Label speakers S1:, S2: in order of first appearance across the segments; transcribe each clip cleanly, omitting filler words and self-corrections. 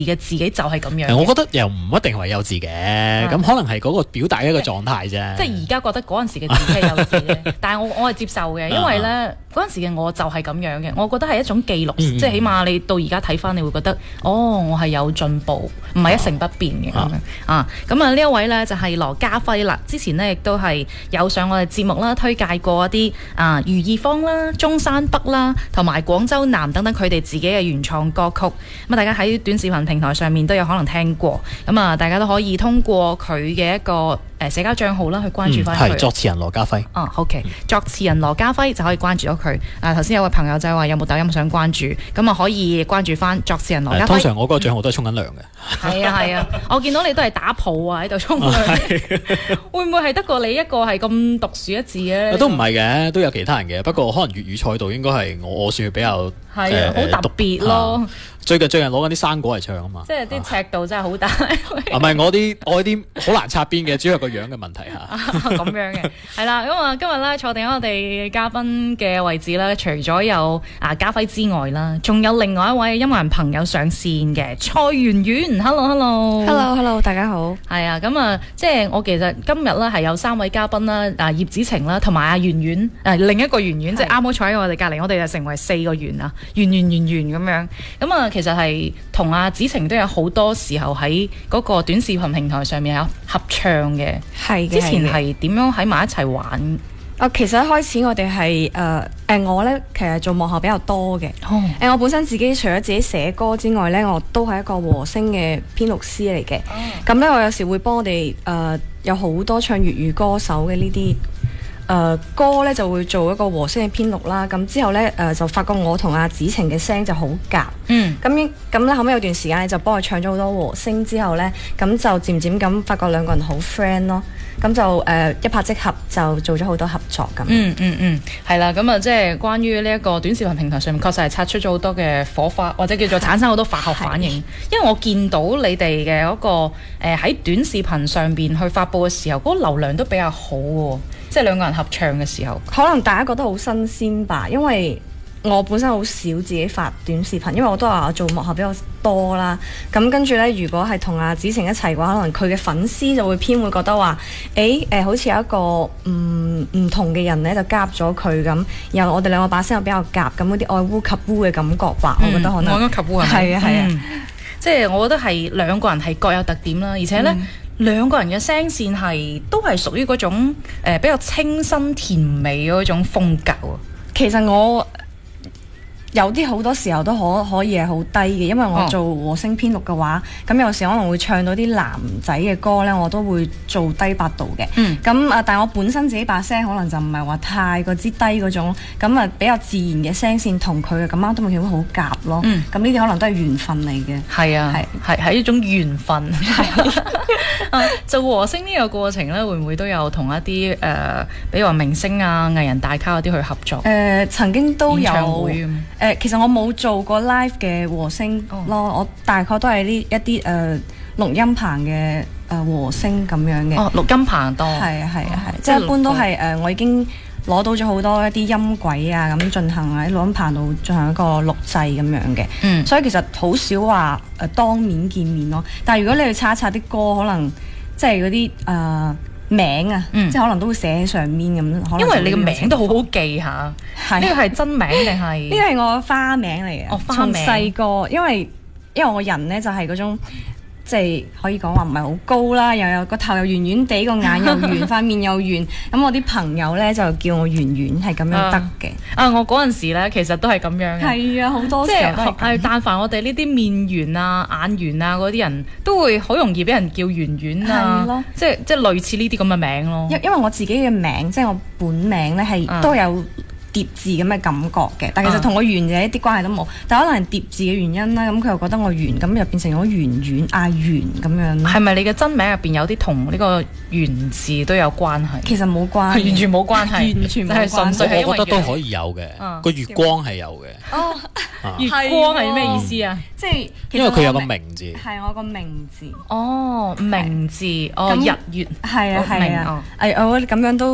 S1: 嘅自己就係咁樣。
S2: 我覺得又唔一定係幼稚嘅，咁可能係嗰個表達一個狀態啫。
S1: 即係而家覺得嗰陣時嘅自己係幼稚嘅，但係我係接受嘅，因為咧嗰陣時嘅我就係咁樣嘅。我覺得係一種記錄，即係起碼你到而家睇翻，你會覺得我係有進步，唔係一成不變嘅咁樣啊。咁啊呢一位咧就係羅家輝啦。之前呢，亦都係有上我哋節目啦，推介過一啲余義芳啦、中山北啦，同埋廣州南等等佢哋自己嘅原創歌曲。咁大家喺短視頻平台上面都有可能聽過。咁啊，大家都可以通過佢嘅一個社交賬號啦，去關注翻佢。
S2: 係作詞人羅家輝。
S1: OK， 作詞人羅家輝就可以關注咗佢。頭先有位朋友就係話有冇抖音想關注，咁啊可以關注翻作詞人羅家輝。
S2: 通常我嗰個賬號都係沖緊涼嘅。
S1: 係啊，我見到你都係打泡啊喺度沖涼。會唔會係得過你一個係咁獨樹一幟嘅？
S2: 都唔係嘅，都有其他人嘅。不過可能粵語賽道應該係我算比較
S1: 好特別咯。
S2: 最近攞緊啲生果嚟唱啊嘛，
S1: 即係啲尺度真係好大。
S2: 唔係我啲好難擦邊嘅，主要係個樣嘅問題嚇。
S1: 咁樣嘅係啦，咁啊今日咧坐定喺我哋嘉賓嘅位置咧，除咗有家輝之外啦，仲有另外一位音樂人朋友上線嘅蔡圓圓。Hello，
S3: 大家好。
S1: 係啊，咁啊，即係我其實今日咧係有3位嘉賓啦，葉子晴啦，同埋阿圓圓，另一個圓圓，即係啱好坐喺我哋隔離，我哋就成為4個圓啊，圓咁樣。咁啊，其實係同阿子晴都有好多時候喺嗰個短視頻平台上面有合唱嘅。
S3: 係嘅。
S1: 之前係點樣喺埋一齊玩？
S3: 其實一開始我哋係我咧其實做幕後比較多嘅。我本身自己除咗自己寫歌之外咧，我都係一個和聲嘅編錄師嚟嘅。咁咧我有時會幫我哋有好多唱粵語歌手嘅呢啲歌咧，就會做一個和聲嘅編錄啦。咁之後咧就發覺我同阿子晴嘅聲就好夾。咁咧後尾有段時間咧就幫佢唱咗好多和聲之後咧，咁就漸漸咁發覺兩個人好 friend 咯。咁就一拍即合，就做咗好多合作咁。
S1: 係啦。咁啊，即係關於呢一個短視頻平台上面，確實係擦出咗好多嘅火花，或者叫做產生好多化學反應。因為我見到你哋嘅嗰個喺短視頻上邊去發布嘅時候，嗰個流量都比較好喎。即係兩個人合唱嘅時候，
S3: 可能大家覺得好新鮮吧，因為我本身好少自己發短視頻，因為我都話我做幕後比較多啦。咁跟住呢，如果係同阿子晴一齊嘅話，可能佢嘅粉絲就會會覺得話，好似有一個唔同嘅人呢，就加入咗佢咁，然後我哋兩個把聲又比較夾，咁嗰啲愛烏及烏嘅感覺吧。我覺得可能
S1: 愛烏及烏
S3: 係啊。
S1: 即係我覺得係兩個人係各有特點啦，而且呢，兩個人嘅聲線都係屬於嗰種比較清新甜美嗰種風格。
S3: 其實我有啲好多時候都可以係好低嘅，因為我做和聲編錄嘅話，咁有時可能會唱到啲男仔嘅歌呢，我都會做低八度嘅。咁但係我本身自己把聲可能就唔係話太過之低嗰種，咁比較自然嘅聲線同佢嘅咁啱都會好夾咯。咁呢啲可能都係緣分嚟嘅。
S1: 係啊，係一種緣分。做和聲呢個過程呢，會唔會都有同一啲比如話明星啊、藝人大咖嗰啲去合作？
S3: 曾經都有
S1: 演唱會。
S3: 其實我冇做過 live 嘅和聲咯，我大概都係呢一啲錄音棚嘅和聲咁樣嘅。
S1: 錄音棚多。係，
S3: 即係一般都係我已經攞到咗好多一啲音軌啊，咁進行喺錄音棚度進行一個錄製咁樣嘅。所以其實好少話當面見面咯。但係如果你去查一查啲歌，可能即係嗰啲名啊，即係可能都會寫喺上面咁。
S1: 因為你個名都好好記下，呢個係真名定係？
S3: 呢個係我花名嚟嘅。
S1: 花名。從
S3: 細個，因為我人呢就係嗰種，即係可以講話唔係好高啦，又有個頭又圓圓地，個眼又圓，塊面又圓。咁我啲朋友呢就叫我圓圓，係咁樣得嘅。
S1: 我嗰陣時呢其實都係咁樣嘅。
S3: 係啊，好多時候都係。
S1: 但凡我哋呢啲面圓啊、眼圓啊嗰啲人，都會好容易俾人叫圓圓啊。即係類似呢啲咁嘅名咯。
S3: 因為我自己嘅名，即係我本名呢，係都有疊字咁嘅感覺嘅，但其實同我圓嘅一啲關係都冇，但可能係疊字嘅原因啦，咁佢又覺得我圓，咁又變成咗圓圓嗌圓咁樣。係
S1: 咪你嘅真名入邊有啲同呢個圓字都有關係？
S3: 其實冇關係，
S1: 完全冇關係，
S3: 完全冇關係。
S1: 純粹係因為
S2: 我覺得都可以有嘅，個月光係有嘅。
S1: 月光係咩意思啊？
S3: 即係
S2: 因為佢有個明字。
S3: 係我個名字。
S1: 明字，日月。
S3: 係啊。我覺得咁樣都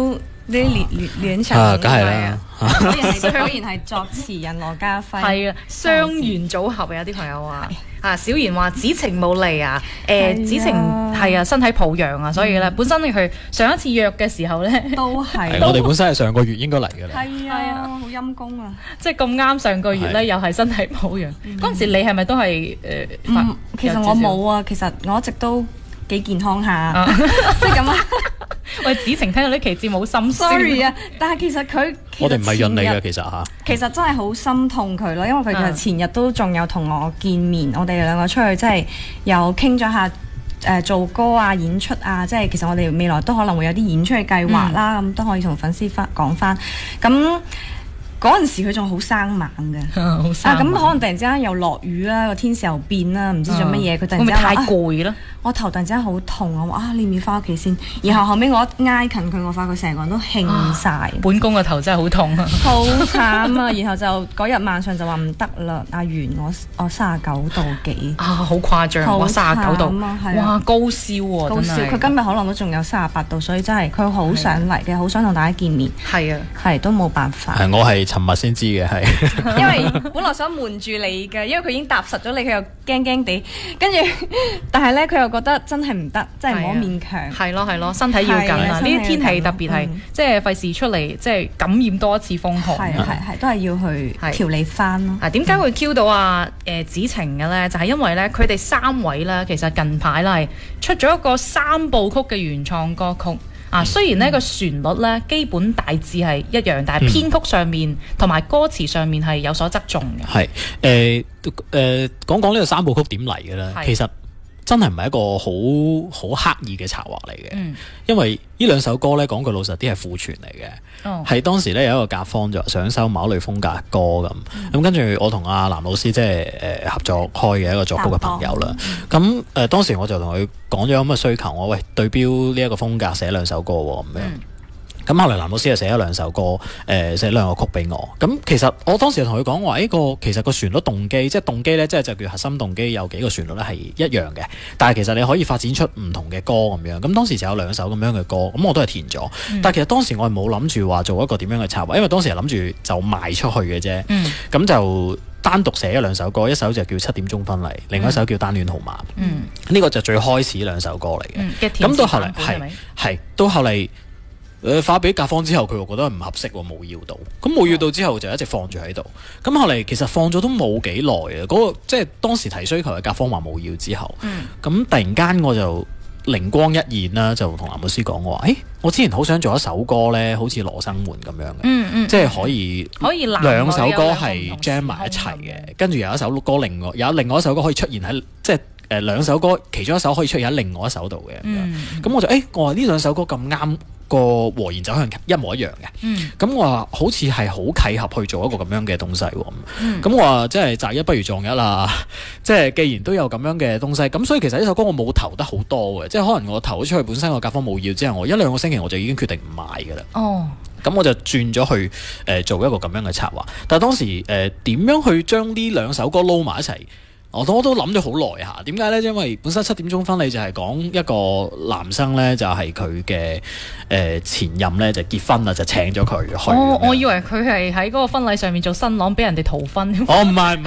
S3: 啲聯想
S2: 梗係啦。
S3: 果然係作詞人羅家輝。
S1: 係啊，雙元組合有啲朋友話。小賢話子晴冇嚟啊，子晴係啊身體抱恙啊，所以咧本身佢上一次約嘅時候咧
S3: 都係
S2: 我哋本身係上個月應該嚟嘅啦。
S3: 係啊，好陰功啊！
S1: 即係咁啱上個月咧又係身體抱恙，嗰陣時你係咪都係
S3: 其實我冇啊，其實我一直都幾健康下，即係咁啊！
S1: 喂，子晴聽到呢期節目好心酸。
S3: Sorry 啊，但係其實佢
S2: 我哋唔係潤你嘅，其實嚇。
S3: 其實真係好心痛佢咯，因為佢其實前日都仲有同我見面，我哋兩個出去即係又傾咗下做歌啊、演出啊，即係其實我哋未來都可能會有啲演出嘅計劃啦，咁都可以同粉絲講翻咁。嗰陣時佢仲好生猛嘅，
S1: 好生猛。
S3: 咁可能突然之間又落雨啦，個天時又變啦，唔知做乜嘢，佢突然之間
S1: 太攰啦。我
S3: 頭突然之間好痛啊！我話你唔要翻屋企先。然後後尾我一挨近佢，我發覺成個人都興晒。
S1: 本宮個頭真係好痛啊！
S3: 好慘啊！然後就嗰日晚上就話唔得啦，阿元我39度幾
S1: 好誇張，我39度，哇高燒喎！
S3: 高燒，佢今日可能都仲有38度，所以真係佢好想嚟嘅，好想同大家見面。
S1: 係啊，
S3: 係都冇辦法。
S2: 我係尋日先知嘅，係。
S3: 因為本來想瞞住你嘅，因為佢已經踏實咗你，佢又驚驚地，跟住但係咧佢又覺得真係唔得，真係唔好勉強。
S1: 係咯，身體要緊啊！呢啲天氣特別係即係費事出嚟，即係感染多一次風寒。係都係要去調理翻咯。點解會 Q 到子晴嘅咧？就係因為咧佢哋3位咧，其實近排啦係出咗一個3部曲嘅原創歌曲。雖然呢個旋律咧基本大致係一樣，但係編曲上面同埋歌詞上面係有所側重嘅。
S2: 係講呢個3部曲點嚟嘅咧？其實真係唔係一個好刻意嘅策劃嚟嘅，因為呢2首歌咧講句老實啲係庫存嚟嘅，係當時咧有一個甲方就想收某類風格嘅歌咁跟住我同阿藍老師即係合作開嘅一個作曲嘅朋友啦，咁當時我就同佢講咗咁嘅需求，我喂對標呢一個風格寫2首歌喎咁樣。咁後來藍老師就寫咗2首歌，寫2個曲俾我。咁其實我當時就同佢講話，其實個旋律動機，即係動機咧，即係就叫核心動機，有幾個旋律咧係一樣嘅。但係其實你可以發展出唔同嘅歌咁樣。咁當時就有2首咁樣嘅歌，咁我都係填咗。但係其實當時我係冇諗住話做一個點樣嘅策劃，因為當時係諗住就賣出去嘅啫。咁就單獨寫咗2首歌，一首就叫7點鐘婚禮，另外一首叫單戀號碼。呢個就最開始2首歌嚟嘅。咁到後嚟係到後嚟。發俾甲方之後，佢又覺得唔合適喎，冇要到。咁冇要到之後就一直放住喺度。咁後嚟其實放咗都冇幾耐啊。嗰個即係當時提需求嘅甲方話冇要之後，咁突然間我就靈光一現啦，就同藍老師講我話：我之前好想做一首歌咧，好似羅生門咁樣嘅，即係可以2首歌係 jam 埋一齊嘅，跟住有一首歌有另外一首歌可以出現喺即係2首歌其中一首可以出現喺另外一首度嘅。咁我就我話呢2首歌咁啱。個和弦走向一模一樣嘅，咁我話好似係好契合去做一個咁樣嘅東西喎。咁我話即係擇一不如撞一啦，即係既然都有咁樣嘅東西，咁所以其實呢首歌我冇投得好多嘅，即係可能我投咗出去本身個甲方冇要之後，我1-2個星期我就已經決定唔賣㗎啦。咁我就轉咗去做一個咁樣嘅策劃，但係當時點樣去將呢2首歌撈埋一齊？我都諗咗好耐下，點解呢？因為本身7點鐘婚禮就係講一個男生呢，就係佢嘅前任呢，就結婚啦，就請咗佢去。
S1: 我以為佢係喺嗰個婚禮上面做新郎，俾人哋逃婚。
S2: 唔係，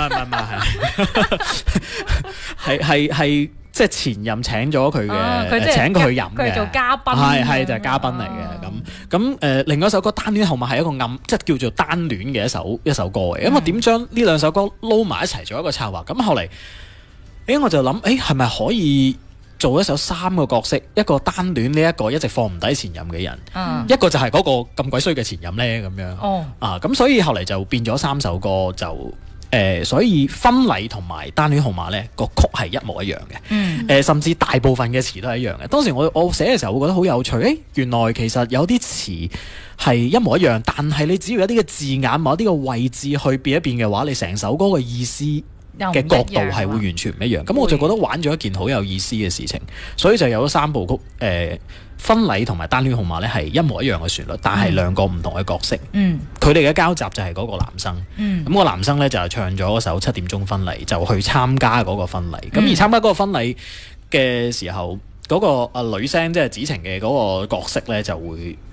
S2: 係即係前任請咗佢嘅，請佢去飲嘅。
S1: 佢係做嘉賓。
S2: 係就係嘉賓嚟嘅咁另外一首歌單戀號碼係一個即係叫做單戀嘅一首歌嘅。咁我點將呢2首歌撈埋一齊做一個策劃？咁後嚟我就諗係咪可以做一首3個角色，一個單戀呢一個一直放唔低前任嘅人，一個就係嗰個咁鬼衰嘅前任咧咁樣。咁所以後嚟就變咗3首歌就。所以婚禮同埋單戀號碼呢個曲係一模一樣嘅，甚至大部分嘅詞都係一樣嘅。當時我寫嘅時候會覺得好有趣，原來其實有啲詞係一模一樣，但係你只要有啲嘅字眼某啲嘅位置去變一變嘅話，你成首歌嘅意思嘅角度係會完全唔一樣。咁我就覺得玩咗一件好有意思嘅事情，所以就有咗3部曲。婚禮同埋單戀號碼咧係一模一樣嘅旋律，但係2個唔同嘅角色。佢哋嘅交集就係嗰個男生。咁個男生咧就係唱咗嗰首7點鐘婚禮，就去參加嗰個婚禮。咁而參加嗰個婚禮嘅時候，嗰個女聲即係子晴嘅嗰個角色咧就會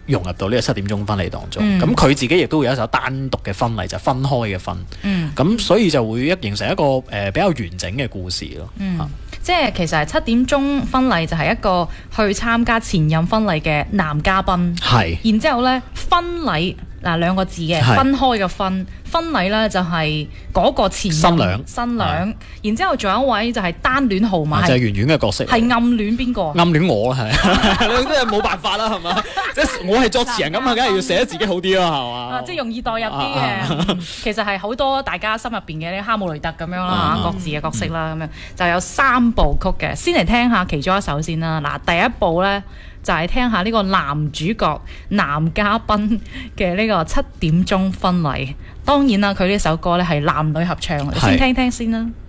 S2: 融入到呢個7點鐘婚禮當中。咁佢自己亦都會有一首單獨嘅婚禮，就分開嘅婚。咁所以就會形成一個比較完整嘅故事咯。
S1: 即係其實係7點鐘婚禮就係一個去參加前任婚禮嘅男嘉賓。係。然之後咧婚禮。兩個字嘅分開嘅婚禮咧就係嗰個前任新娘，然之後仲有一位就係單戀號碼，
S2: 就係圓圓嘅角色，
S1: 係暗戀邊個？
S2: 暗戀我啦，係你都係冇辦法啦，係嘛？即係我係作詞人咁啊，梗係要寫得自己好啲啦，係嘛？
S1: 即係容易代入啲嘅。其實係好多大家心入邊嘅啲哈姆雷特咁樣啦，各自嘅角色啦，咁樣就有3部曲嘅。先嚟聽下其中一首先啦。嗱，第一部咧。就係聽下呢個男主角男嘉賓嘅呢個7點鐘婚禮。當然啦，佢呢首歌咧係男女合唱，先聽聽先啦。